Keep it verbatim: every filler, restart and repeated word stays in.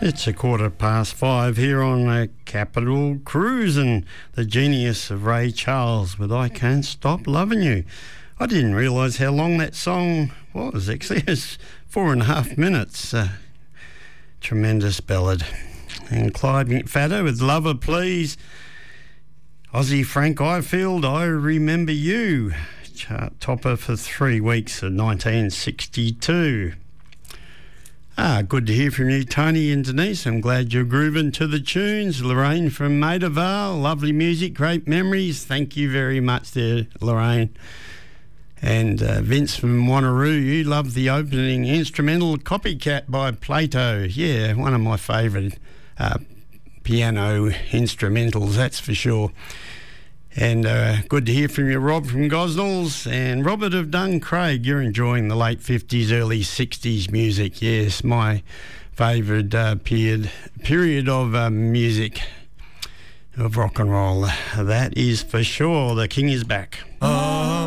It's a quarter past five here on uh, Capital Cruise, and the genius of Ray Charles with I Can't Stop Loving You. I didn't realise how long that song was. Actually, it's four and a half minutes. Uh, tremendous ballad. And Clyde McPhatter with Lover Please. Aussie Frank Ifield, I Remember You. Chart topper for three weeks of nineteen sixty-two. Ah, good to hear from you, Tony and Denise. I'm glad you're grooving to the tunes. Lorraine from Maida Vale, lovely music, great memories. Thank you very much there, Lorraine. And uh, Vince from Wanneroo, you love the opening instrumental Copycat by Plato. Yeah, one of my favourite uh, piano instrumentals, that's for sure. And uh, good to hear from you, Rob from Gosnells. And Robert of Duncraig, you're enjoying the late fifties, early sixties music. Yes, my favourite uh, period, period of uh, music, of rock and roll. That is for sure. The King is back. Oh.